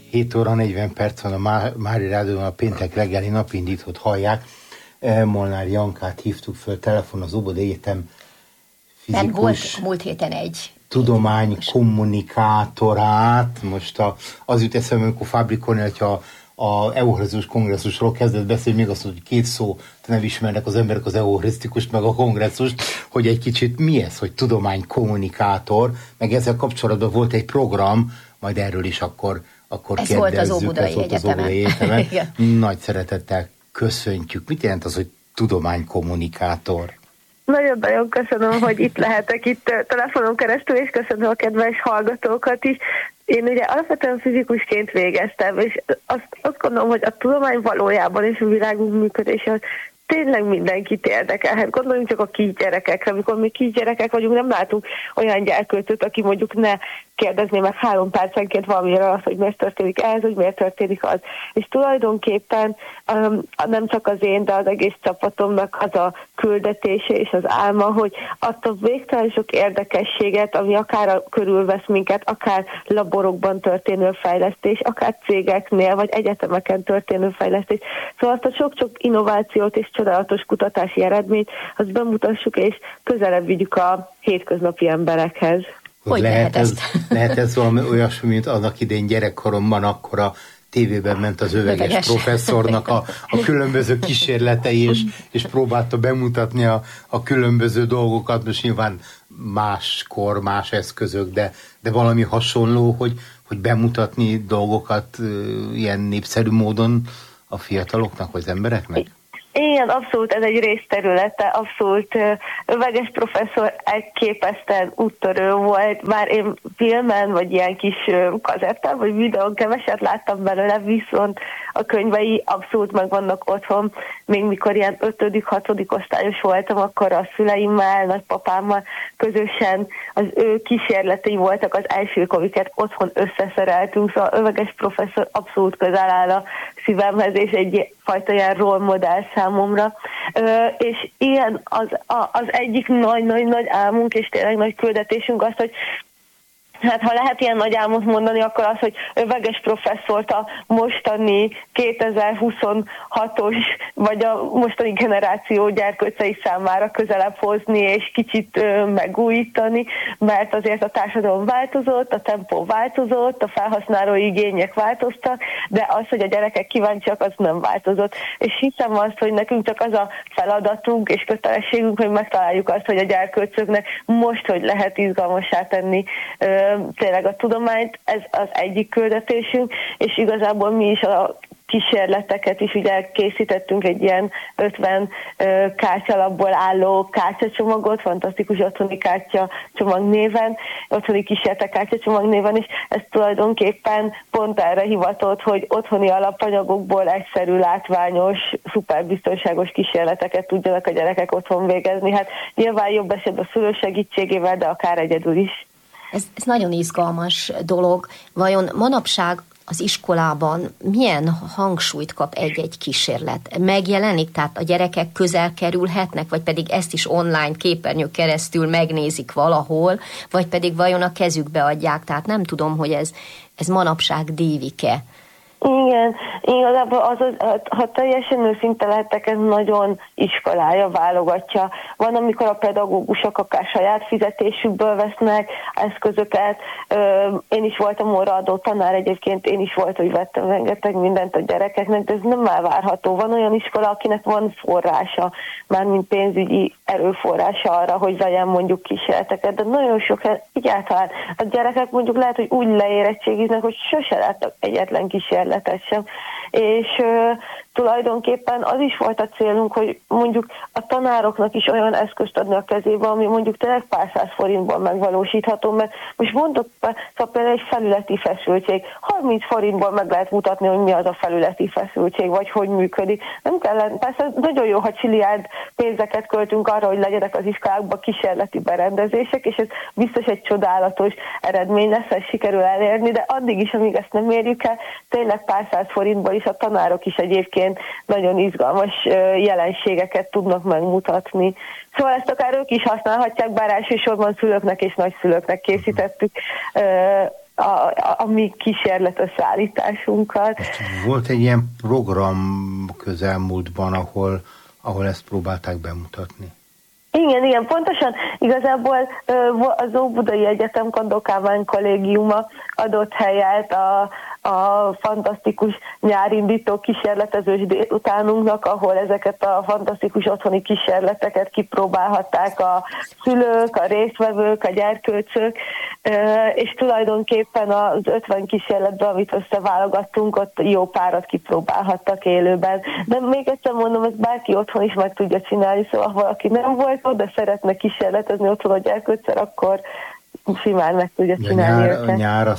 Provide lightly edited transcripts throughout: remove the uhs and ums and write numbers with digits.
7 óra 40 perc van a Mári Rádióban, a péntek reggeli napindítót hallják. Molnár Jankát hívtuk föl, telefon az Óbudai Egyetem fizikus volt múlt héten egy tudománykommunikátorát. Most az jut eszembe, amikor Fábri Kornél, hogyha a eucharisztikus kongresszusról kezdett beszélni, még azt mondja, hogy 2 szó nem ismernek az emberek, az eucharisztikust, meg a kongresszust, hogy egy kicsit mi ez, hogy tudománykommunikátor, meg ezzel kapcsolatban volt egy program, majd erről is akkor ez kérdezzük. Volt az Óbudai Egyetemen. Nagy szeretettel köszöntjük. Mit jelent az, hogy tudománykommunikátor? Nagyon-nagyon köszönöm, hogy itt lehetek itt telefonon keresztül, és köszönöm a kedves hallgatókat is. Én ugye alapvetően fizikusként végeztem, és azt gondolom, hogy a tudomány valójában és a világunk működése az tényleg mindenkit érdekel. Hát gondoljunk csak a kisgyerekekre, amikor mi kisgyerekek vagyunk, nem látunk olyan gyerkőcöt, aki mondjuk ne kérdezné meg 3 percenként valamiről azt, hogy miért történik ez, hogy miért történik az. És tulajdonképpen nem csak az én, de az egész csapatomnak az a küldetése és az álma, hogy azt a végtelen sok érdekességet, ami akár körülvesz minket, akár laborokban történő fejlesztés, akár cégeknél, vagy egyetemeken történő fejlesztés. Szóval azt a sok-sok innovációt és csodálatos kutatási eredményt, azt bemutassuk és közelebb vigyük a hétköznapi emberekhez. Hogy lehet ez valami olyasmi, mint annak idején gyerekkoromban, akkor a tévében ment az öveges professzornak a különböző kísérletei, és próbálta bemutatni a különböző dolgokat, most nyilván máskor, más eszközök, de valami hasonló, hogy bemutatni dolgokat ilyen népszerű módon a fiataloknak, vagy az embereknek? Igen, abszolút ez egy részterülete, abszolút öveges professzor elképesztően úttörő volt, bár én filmen, vagy ilyen kis kazettán, vagy videón keveset láttam belőle, viszont a könyvei abszolút megvannak otthon. Még mikor ilyen 5.-6. osztályos voltam, akkor a szüleimmel, nagypapámmal közösen az ő kísérletei voltak az elsők, amiket otthon összeszereltünk, szóval öveges professzor abszolút közel áll a szívemhez, és egy fajta ilyen role modell számomra. És ilyen az egyik nagy álmunk, és tényleg nagy küldetésünk az, hogy hát ha lehet ilyen nagy álmot mondani, akkor az, hogy öveges professzort a mostani 2026-os, vagy a mostani generáció gyerkőcei számára közelebb hozni, és kicsit megújítani, mert azért a társadalom változott, a tempó változott, a felhasználói igények változtak, de az, hogy a gyerekek kíváncsiak, az nem változott. És hiszem azt, hogy nekünk csak az a feladatunk és kötelességünk, hogy megtaláljuk azt, hogy a gyerkőcöknek most, hogy lehet izgalmassá tenni tényleg a tudományt, ez az egyik küldetésünk, és igazából mi is a kísérleteket is ugye készítettünk egy ilyen 50 kártyalapból álló kártyacsomagot, fantasztikus otthoni kártyacsomag néven, otthoni kísérletek kártyacsomag néven, és ez tulajdonképpen pont erre hivatott, hogy otthoni alapanyagokból egyszerű, látványos, szuperbiztonságos kísérleteket tudjanak a gyerekek otthon végezni. Hát nyilván jobb esetben a szülő segítségével, de akár egyedül is. Ez nagyon izgalmas dolog. Vajon manapság az iskolában milyen hangsúlyt kap egy-egy kísérlet? Megjelenik, tehát a gyerekek közel kerülhetnek, vagy pedig ezt is online képernyő keresztül megnézik valahol, vagy pedig vajon a kezükbe adják? Tehát nem tudom, hogy ez manapság dívik-e. Igen, igazából ha teljesen őszinte lehetek, ez nagyon iskolája válogatja. Van, amikor a pedagógusok akár saját fizetésükből vesznek eszközöket. Én is voltam óraadó tanár, egyébként én is volt, hogy vettem rengeteg mindent a gyerekeknek, de ez nem elvárható. Van olyan iskola, akinek van forrása, mármint pénzügyi erőforrása arra, hogy vegyen mondjuk kísérleteket, de nagyon sok egyáltalán a gyerekek mondjuk lehet, hogy úgy leérettségiznek, hogy sose láttak egyetlen kísérletet sem. És tulajdonképpen az is volt a célunk, hogy mondjuk a tanároknak is olyan eszközt adni a kezébe, ami mondjuk tényleg pár száz forintból megvalósítható, mert most mondok például egy felületi feszültség. 30 forintból meg lehet mutatni, hogy mi az a felületi feszültség, vagy hogy működik. Nem kellene, persze nagyon jó, ha csiliárd pénzeket költünk arra, hogy legyenek az iskolákban kísérleti berendezések, és ez biztos egy csodálatos eredmény lesz, ezt sikerül elérni, de addig is, amíg ezt nem érjük el, tényleg pár száz forintból is a tanárok is egyébként nagyon izgalmas jelenségeket tudnak megmutatni. Szóval ezt akár ők is használhatják, bár elsősorban szülőknek és nagyszülőknek készítettük a mi kísérletösszállításunkat. Volt egy ilyen program közelmúltban, ahol ezt próbálták bemutatni. Igen, pontosan. Igazából az Óbudai Egyetem Kandó Kálmán kollégiuma adott helyet a fantasztikus nyárindító kísérletezős délutánunknak, ahol ezeket a fantasztikus otthoni kísérleteket kipróbálhatták a szülők, a résztvevők, a gyerkőcök, és tulajdonképpen az 50 kísérletben, amit összeválogattunk, ott jó párat kipróbálhattak élőben. De még egyszer mondom, ezt bárki otthon is meg tudja csinálni, szóval ha valaki nem volt ott, de szeretne kísérletezni otthon a gyerkőccel, akkor simán meg tudja csinálni őket. Nyár a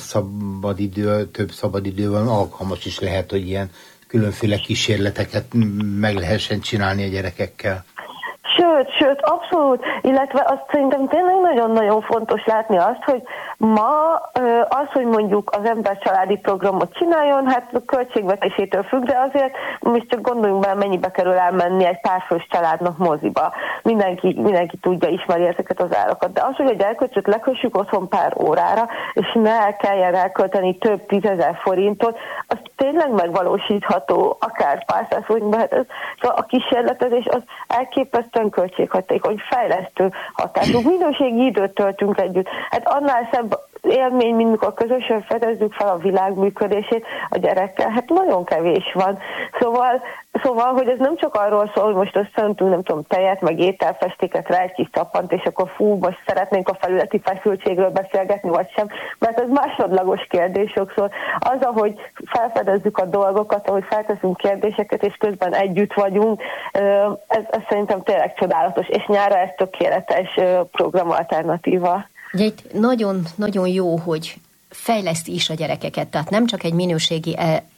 több szabadidő van, alkalmas is lehet, hogy ilyen különféle kísérleteket meg lehessen csinálni a gyerekekkel. Sőt, abszolút, illetve azt szerintem tényleg nagyon-nagyon fontos látni azt, hogy ma az, hogy mondjuk az ember családi programot csináljon, hát a költségvetésétől függ, de azért most csak gondoljunk bele, mennyibe kerül elmenni egy párfős családnak moziba. Mindenki tudja, ismeri ezeket az árakat, de az, hogy a gyerkőcöt lekössük otthon pár órára, és ne kelljen elkölteni több 10 000 forintot, az tényleg megvalósítható, akár pár száz forintban. Hát szóval a kísérletezés az elképesztően költséghatékony, fejlesztő hatású, minőségi időt töltünk együtt. Hát annál szebb élmény, mint mikor közösen fedezzük fel a világ működését a gyerekkel, hát nagyon kevés van. Szóval, hogy ez nem csak arról szól, hogy most összeöntünk, nem tudom, tejet, meg ételfestéket rá, egy kis csapant, és akkor most szeretnénk a felületi feszültségről beszélgetni, vagy sem, mert ez másodlagos kérdés sokszor. Az, ahogy felfedezzük a dolgokat, ahogy felteszünk kérdéseket, és közben együtt vagyunk, ez szerintem tényleg csodálatos, és nyára ez tökéletes programalternatíva. Ugye itt nagyon jó, hogy fejleszti is a gyerekeket, tehát nem csak egy minőségi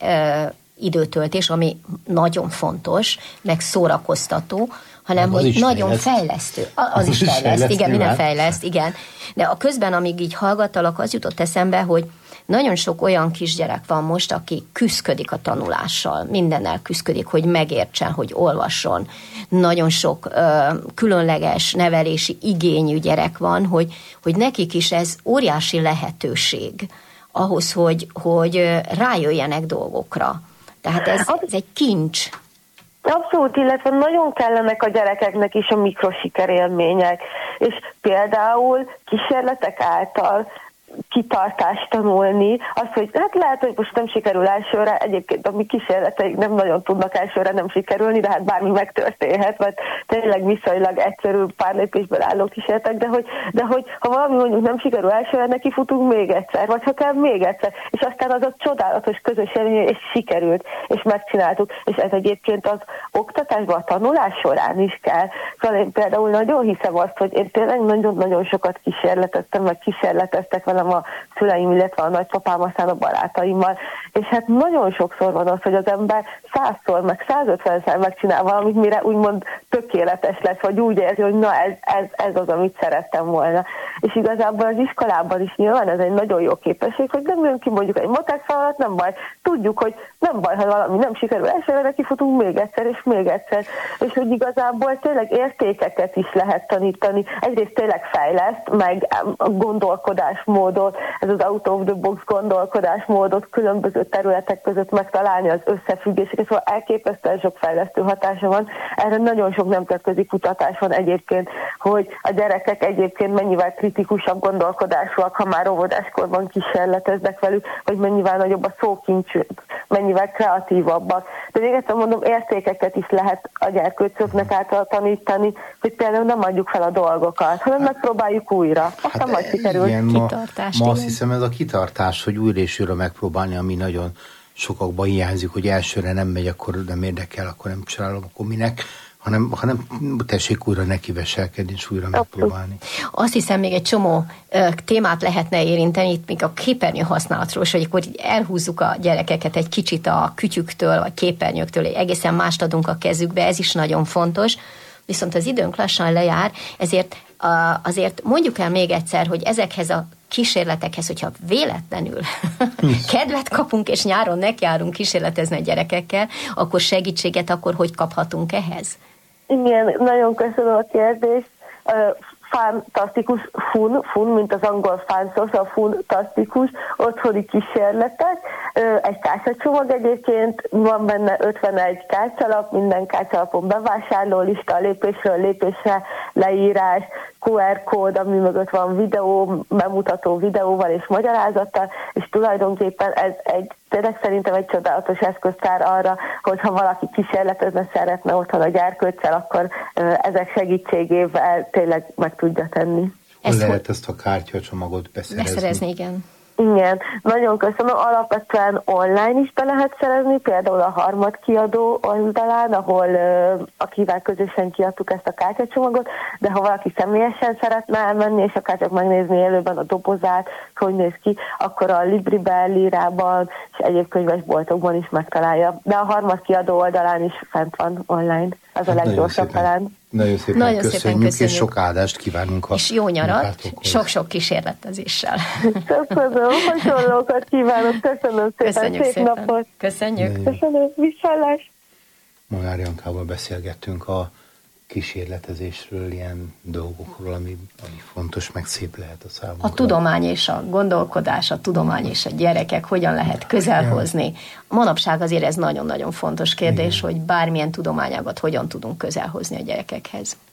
időtöltés, ami nagyon fontos, meg szórakoztató, hanem hogy nagyon fejlesztő. Az is fejleszt, igen, minden fejleszt, igen. De a közben, amíg így hallgattalak, az jutott eszembe, hogy nagyon sok olyan kisgyerek van most, aki küszködik a tanulással, mindennel küszködik, hogy megértsen, hogy olvasson. Nagyon sok különleges nevelési igényű gyerek van, hogy nekik is ez óriási lehetőség ahhoz, hogy rájöjjenek dolgokra. Tehát ez egy kincs. Abszolút, illetve nagyon kellenek a gyerekeknek is a mikrosikerélmények, és például kísérletek által kitartást tanulni, az, hogy hát lehet, hogy most nem sikerül elsőre, egyébként a mi kísérleteik nem nagyon tudnak elsőre nem sikerülni, de hát bármi megtörténhet, mert tényleg viszonylag egyszerű pár lépésből álló kísérletek, de hogy ha valami mondjuk nem sikerül elsőre, neki futunk még egyszer, vagy ha kell még egyszer, és aztán az a csodálatos közös élmény, és sikerült, és megcsináltuk, és ez egyébként az oktatásban, a tanulás során is kell. Szóval én például nagyon hiszem azt, hogy én tényleg nagyon-nagyon sokat kísérleteztem, meg kísérleteztek velem a szüleim, illetve a nagypapám, aztán a barátaimmal, és hát nagyon sokszor van az, hogy az ember 100-szor, meg 150-szer megcsinál valamit, mire úgymond tökéletes lesz, vagy úgy érzi, hogy na ez az, amit szerettem volna. És igazából az iskolában is nyilván ez egy nagyon jó képesség, hogy nem jön ki mondjuk egy matek feladat, nem baj. Tudjuk, hogy nem baj, ha valami nem sikerül elsőre, neki futunk még egyszer, és még egyszer. És hogy igazából tényleg értékeket is lehet tanítani. Egyrészt tényleg fejleszt, meg gondolkodásmódot, ez az out of the box gondolkodásmódot különböző területek között megtalálni az összefüggéseket, szóval elképesztően sok fejlesztő hatása van. Erre nagyon sok nemzetközi kutatás van egyébként, hogy a gyerekek egyébként mennyivel kritikusabb gondolkodásúak, ha már óvodáskorban kísérleteznek velük, hogy mennyivel nagyobb a szókincsük, mennyivel kreatívabbak. De még egyszer mondom, értékeket is lehet a gyerkőcöknek által tanítani, hogy például nem adjuk fel a dolgokat, hanem megpróbáljuk újra. Aztán majd sikerül. Ma azt hiszem, ez a kitartás, hogy újra és újra megpróbálni, ami nagyon sokakban hiányzik, hogy elsőre nem megy, akkor nem érdekel, akkor nem csinálom, akkor minek, hanem tessék újra nekiveselkedni, és újra megpróbálni. Azt hiszem, még egy csomó témát lehetne érinteni, itt még a képernyő használatról, és hogy akkor így elhúzzuk a gyerekeket egy kicsit a kütyüktől, vagy képernyőktől, egészen mást adunk a kezükbe, ez is nagyon fontos. Viszont az időnk lassan lejár, ezért azért mondjuk el még egyszer, hogy ezekhez a kísérletekhez, hogyha véletlenül kedvet kapunk, és nyáron nekiárunk kísérletezni a gyerekekkel, akkor segítséget, akkor hogy kaphatunk ehhez? Igen, nagyon köszönöm a kérdést. fantasztikus, fun, mint az angol fun, szóval fantasztikus otthoni kísérletek. Egy kártyacsomag egyébként, van benne 51 kártyalap, minden kártyalapon bevásárló lista, lépésről lépésre leírás, QR kód, ami mögött van videó, bemutató videóval és magyarázattal, és tulajdonképpen ez tényleg szerintem egy csodálatos eszköztár arra, hogyha valaki kísérletezne, szeretne otthon a gyerkőccel, akkor ezek segítségével tényleg meg tudja tenni. Lehet ezt a kártyacsomagot beszerezni? Igen. Igen, nagyon köszönöm. Alapvetően online is be lehet szerezni, például a Harmad kiadó oldalán, ahol akivel közösen kiadtuk ezt a kártyacsomagot, de ha valaki személyesen szeretne elmenni, és akár csak megnézni élőben a dobozát, hogy néz ki, akkor a Libribel, Lírában és egyéb könyvesboltokban is megtalálja. De a Harmad kiadó oldalán is fent van online. Ez a leggyorsabb talán. Nagyon szépen köszönjük, és sok áldást kívánunk a és jó nyarat, sok-sok kísérletezéssel. Köszönöm, hasonlókat kívánok, köszönöm szépen, köszönjük szép szépen. napot. Köszönjük. Köszönöm, viszontlátásra. Molnár Jankával beszélgettünk a kísérletezésről, ilyen dolgokról, ami fontos, meg szép lehet a számunkra. A tudomány és a gondolkodás, a tudomány és a gyerekek hogyan lehet közelhozni. Manapság azért ez nagyon-nagyon fontos kérdés, hogy bármilyen tudományágat hogyan tudunk közelhozni a gyerekekhez.